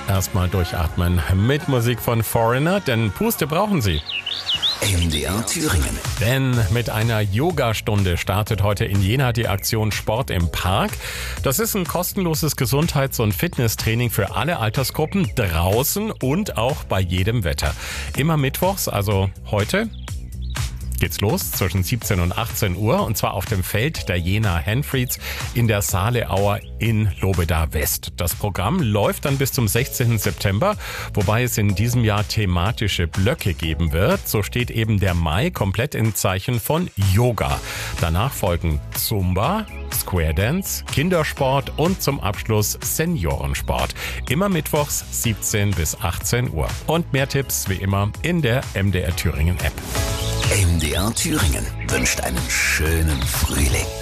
Erstmal durchatmen mit Musik von Foreigner, denn Puste brauchen sie. MDR Thüringen. Denn mit einer Yogastunde startet heute in Jena die Aktion Sport im Park. Das ist ein kostenloses Gesundheits- und Fitnesstraining für alle Altersgruppen, draußen und auch bei jedem Wetter. Immer mittwochs, also heute, geht's los zwischen 17 und 18 Uhr und zwar auf dem Feld der Jena Henfrieds in der Saaleauer in Lobeda West. Das Programm läuft dann bis zum 16. September, wobei es in diesem Jahr thematische Blöcke geben wird. So steht eben der Mai komplett im Zeichen von Yoga. Danach folgen Zumba, Square Dance, Kindersport und zum Abschluss Seniorensport. Immer mittwochs 17 bis 18 Uhr. Und mehr Tipps wie immer in der MDR Thüringen App. MDR Thüringen wünscht einen schönen Frühling.